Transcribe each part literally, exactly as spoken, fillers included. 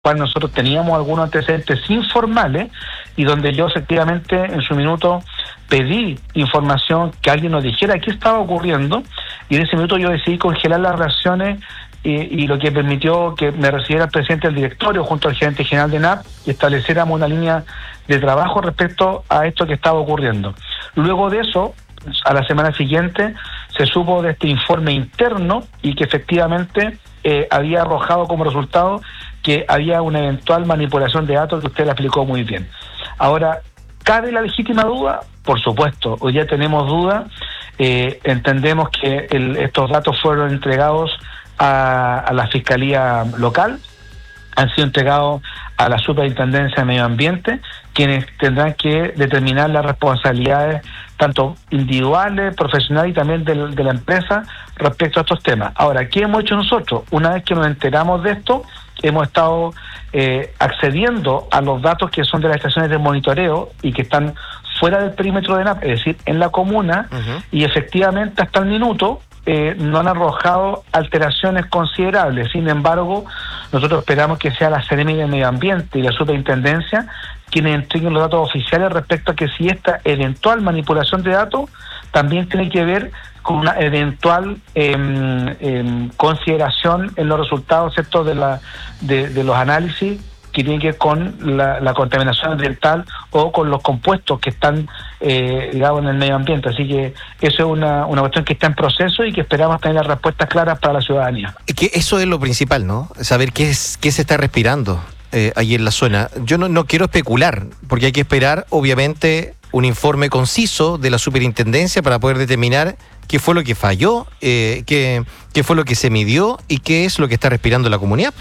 cual nosotros teníamos algunos antecedentes informales y donde yo efectivamente en su minuto pedí información, que alguien nos dijera qué estaba ocurriendo, y en ese minuto yo decidí congelar las relaciones y, y lo que permitió que me recibiera el presidente del directorio junto al gerente general de N A P y estableciéramos una línea de trabajo respecto a esto que estaba ocurriendo. Luego de eso, a la semana siguiente, se supo de este informe interno y que efectivamente eh, había arrojado como resultado que había una eventual manipulación de datos, que usted la explicó muy bien. Ahora, ¿cabe la legítima duda? Por supuesto, hoy ya tenemos duda, eh, entendemos que el, estos datos fueron entregados a, a la Fiscalía Local, han sido entregados a la Superintendencia de Medio Ambiente, quienes tendrán que determinar las responsabilidades tanto individuales, profesionales y también de, de la empresa respecto a estos temas. Ahora, ¿qué hemos hecho nosotros? Una vez que nos enteramos de esto, hemos estado eh, accediendo a los datos que son de las estaciones de monitoreo y que están fuera del perímetro de N A P, es decir, en la comuna, uh-huh. y efectivamente hasta el minuto eh, no han arrojado alteraciones considerables. Sin embargo, nosotros esperamos que sea la Seremi de Medio Ambiente y la Superintendencia quienes entreguen los datos oficiales respecto a que si esta eventual manipulación de datos también tiene que ver con una eventual eh, eh, consideración en los resultados, ¿cierto?, de la de, de los análisis que tienen que ver con la, la contaminación ambiental o con los compuestos que están eh, digamos en el medio ambiente. Así que eso es una, una cuestión que está en proceso y que esperamos tener las respuestas claras para la ciudadanía. Que eso es lo principal, ¿no? Saber qué es qué se está respirando eh, allí en la zona. Yo no, no quiero especular, porque hay que esperar, obviamente, un informe conciso de la superintendencia para poder determinar qué fue lo que falló, eh, qué, qué fue lo que se midió y qué es lo que está respirando la comunidad.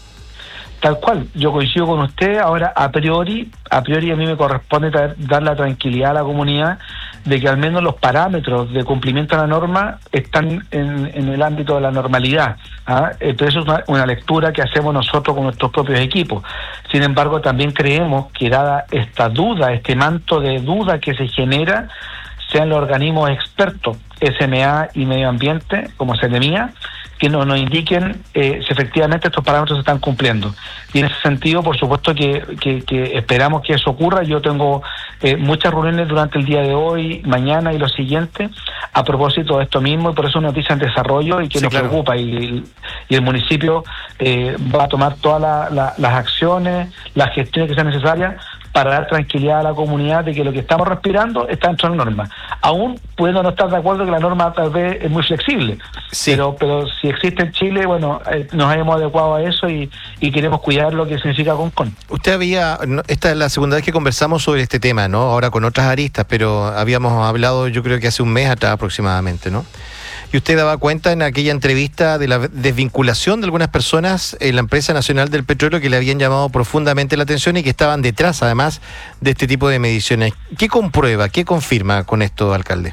Tal cual, yo coincido con usted. Ahora, a priori, a priori a mí me corresponde dar, dar la tranquilidad a la comunidad de que al menos los parámetros de cumplimiento de la norma están en, en el ámbito de la normalidad, ¿ah? Pero eso es una, una lectura que hacemos nosotros con nuestros propios equipos. Sin embargo, también creemos que dada esta duda, este manto de duda que se genera, sean los organismos expertos, S M A y Medio Ambiente, como Seremía, que nos, nos indiquen eh, si efectivamente estos parámetros se están cumpliendo. Y en ese sentido, por supuesto que, que, que esperamos que eso ocurra. Yo tengo eh, muchas reuniones durante el día de hoy, mañana y lo siguiente, a propósito de esto mismo, y por eso es una noticia en desarrollo y que sí, nos claro. preocupa. Y, y el municipio eh, va a tomar todas la, la, las acciones, las gestiones que sean necesarias para dar tranquilidad a la comunidad de que lo que estamos respirando está dentro de la norma. Aún pudiendo no estar de acuerdo que la norma tal vez es muy flexible, sí. pero pero si existe en Chile, bueno, eh, nos hemos adecuado a eso y, y queremos cuidar lo que significa Concón. Usted había, esta es la segunda vez que conversamos sobre este tema, ¿no? Ahora con otras aristas, pero habíamos hablado yo creo que hace un mes atrás aproximadamente, ¿no? Y usted daba cuenta en aquella entrevista de la desvinculación de algunas personas en la Empresa Nacional del Petróleo que le habían llamado profundamente la atención y que estaban detrás, además, de este tipo de mediciones. ¿Qué comprueba, qué confirma con esto, alcalde?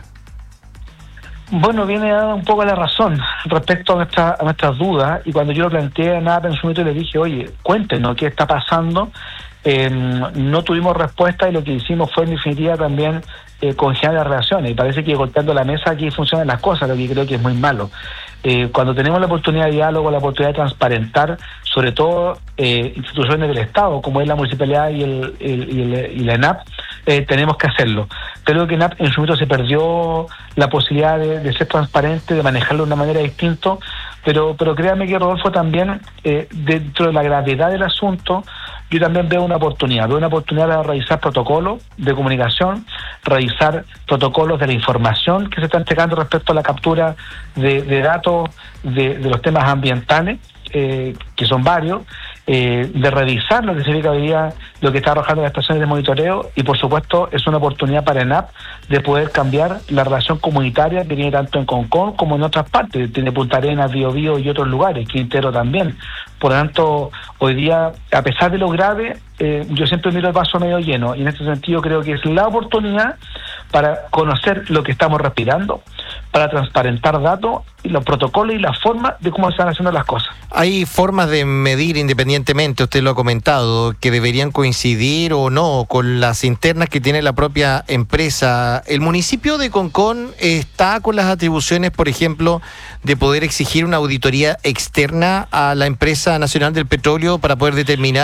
Bueno, viene a dar un poco la razón respecto a, nuestra, a nuestras dudas, y cuando yo lo planteé a N A P en su momento le dije, oye, cuéntenos qué está pasando. Eh, no tuvimos respuesta y lo que hicimos fue en definitiva también eh, congelar las relaciones, y parece que golpeando la mesa aquí funcionan las cosas, lo que creo que es muy malo. Eh, cuando tenemos la oportunidad de diálogo, la oportunidad de transparentar, sobre todo eh, instituciones del Estado, como es la municipalidad y, el, el, y, el, y la E N A P, eh, tenemos que hacerlo. Creo que E N A P en su momento se perdió la posibilidad de, de ser transparente, de manejarlo de una manera distinta, pero, pero créame que Rodolfo también, eh, dentro de la gravedad del asunto, yo también veo una oportunidad, veo una oportunidad de revisar protocolos de comunicación, revisar protocolos de la información que se está entregando respecto a la captura de, de datos de, de los temas ambientales, eh, que son varios, eh, de revisar lo que significa hoy día lo que está arrojando las estaciones de monitoreo, y por supuesto es una oportunidad para E N A P de poder cambiar la relación comunitaria que tiene tanto en Concón como en otras partes, tiene Punta Arenas, Biobío y otros lugares, Quintero también. Por lo tanto, hoy día, a pesar de lo grave, eh, yo siempre miro el vaso medio lleno, y en este sentido creo que es la oportunidad para conocer lo que estamos respirando, para transparentar datos y los protocolos y la forma de cómo se están haciendo las cosas. Hay formas de medir independientemente, usted lo ha comentado, que deberían coincidir o no con las internas que tiene la propia empresa. ¿El municipio de Concón está con las atribuciones, por ejemplo, de poder exigir una auditoría externa a la empresa nacional del petróleo para poder determinar